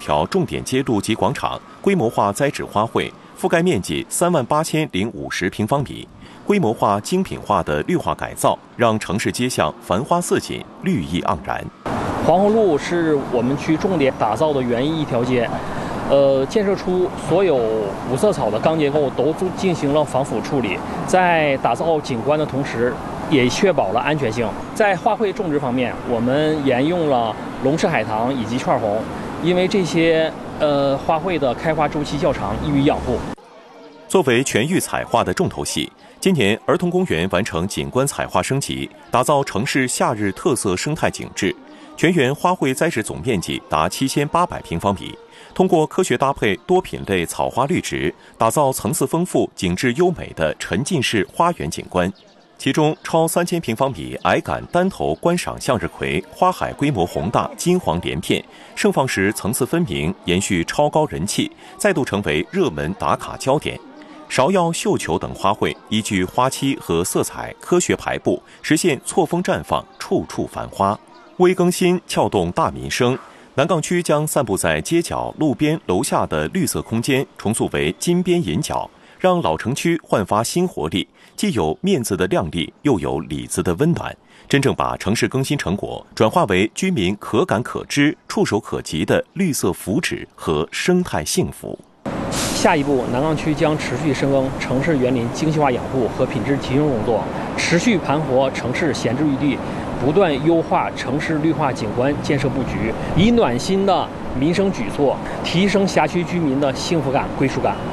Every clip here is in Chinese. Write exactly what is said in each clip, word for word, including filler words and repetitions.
条重点街路及广场规模化栽植花卉，覆盖面积三万八千零五十平方米。规模化、精品化的绿化改造，让城市街巷繁花似锦、绿意盎然。 黄河路是我们区重点打造的园艺一条街，呃，建设出所有五色草的钢结构都进行了防腐处理，在打造景观的同时，也确保了安全性。在花卉种植方面，我们沿用了龙翅海棠以及串红，因为这些呃花卉的开花周期较长，易于养护。 作为全域彩画的重头戏，今年儿童公园完成景观彩画升级，打造城市夏日特色生态景致。全园花卉栽植总面积达七千八百平方米，通过科学搭配多品类草花绿植，打造层次丰富、景致优美的沉浸式花园景观。其中，超三千平方米矮杆单头观赏向日葵花海规模宏大，金黄连片，盛放时层次分明，延续超高人气，再度成为热门打卡焦点。芍药、绣球等花卉依据花期和色彩科学排布，实现错峰绽放，处处繁花。微更新撬动大民生，南岗区将散布在街角、路边、楼下的绿色空间重塑为金边银角，让老城区焕发新活力，既有面子的亮丽，又有里子的温暖，真正把城市更新成果转化为居民可感可知、触手可及的绿色福祉和生态幸福。 下一步，南岗区将持续深耕城市园林精细化养护和品质提升工作，持续盘活城市闲置绿地，不断优化城市绿化景观建设布局，以暖心的民生举措提升辖区居民的幸福感、归属感。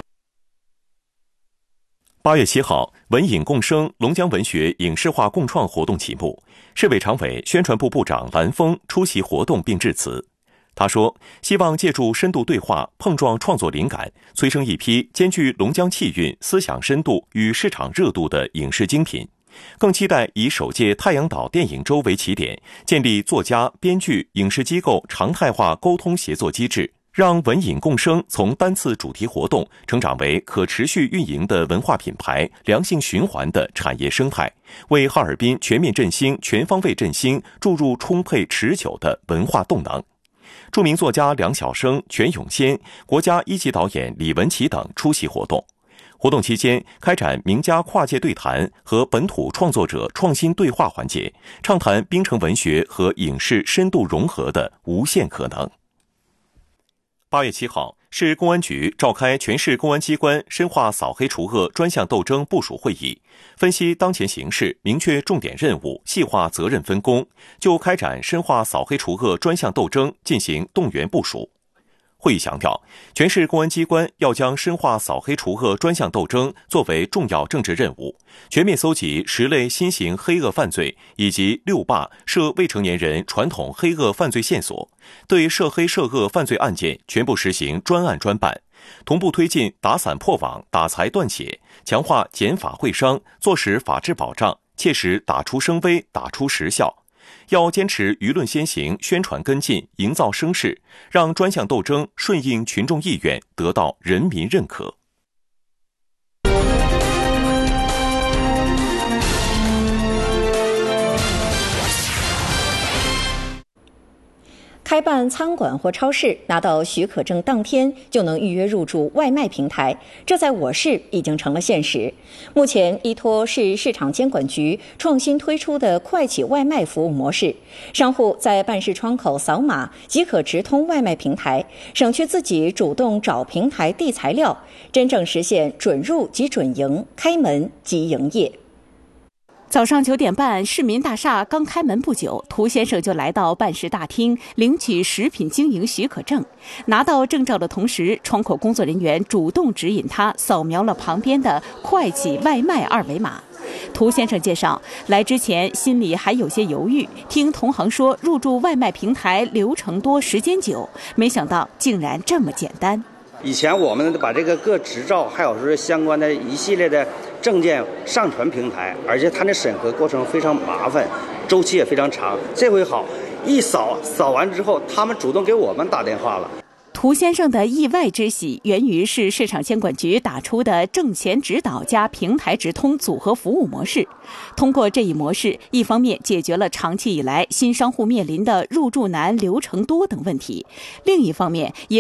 八月七号，文影共生龙江文学影视化共创活动启幕，市委常委、宣传部部长蓝峰出席活动并致辞。他说，希望借助深度对话碰撞创作灵感，催生一批兼具龙江气韵、思想深度与市场热度的影视精品，更期待以首届太阳岛电影周为起点，建立作家、编剧、影视机构常态化沟通协作机制，让文影共生从单次主题活动成长为可持续运营的文化品牌、良性循环的产业生态，为哈尔滨全面振兴、全方位振兴注入充沛持久的文化动能。著名作家梁晓声、全永先、国家一级导演李文琪等出席活动。活动期间，开展名家跨界对谈和本土创作者创新对话环节，畅谈滨城文学和影视深度融合的无限可能。八月七号，市公安局召开全市公安机关深化扫黑除恶专项斗争部署会议，分析当前形势，明确重点任务，细化责任分工，就开展深化扫黑除恶专项斗争进行动员部署。会议强调，全市公安机关要将深化扫黑除恶专项斗争作为重要政治任务，全面搜集十类新型黑恶犯罪以及六罢涉未成年人传统黑恶犯罪线索，对涉黑涉恶犯罪案件全部实行专案专办，同步推进打散破网、打财断血，强化减法惠商，坐实法治保障，切实打出声威、打出实效。要坚持舆论先行、宣传跟进，营造声势，让专项斗争顺应群众意愿，得到人民认可。 开办餐馆或超市，拿到许可证当天就能预约入驻外卖平台，这在我市已经成了现实。目前，依托市市场监管局创新推出的快启外卖服务模式，商户在办事窗口扫码即可直通外卖平台，省去自己主动找平台递材料，真正实现准入即准营，开门即营业。 早上九点半，市民大厦刚开门不久，涂先生就来到办事大厅领取食品经营许可证。拿到证照的同时，窗口工作人员主动指引他扫描了旁边的快启外卖二维码。涂先生介绍，来之前心里还有些犹豫，听同行说入驻外卖平台流程多时间久，没想到竟然这么简单。 以前我们把这个各执照还有说相关的一系列的证件上传平台，而且它的审核过程非常麻烦，周期也非常长。这回好，一扫扫完之后，他们主动给我们打电话了。 涂先生的意外之喜源于市市场监管局打出的挣钱指导加平台直通组合服务模式。通过这一模式，一方面解决了长期以来新商户面临的入驻难、流程多等问题，另一方面也